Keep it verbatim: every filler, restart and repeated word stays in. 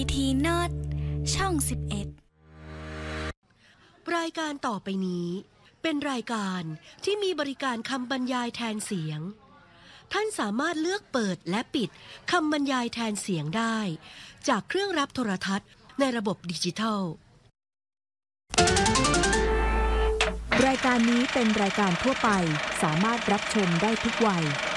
ทีนอตช่องสิบเอ็ดรายการต่อไปนี้เป็นรายการที่มีบริการคำบรรยายแทนเสียงท่านสามารถเลือกเปิดและปิดคำบรรยายแทนเสียงได้จากเครื่องรับโทรทัศน์ในระบบดิจิทัลรายการนี้เป็นรายการทั่วไปสามารถรับชมได้ทุกวัย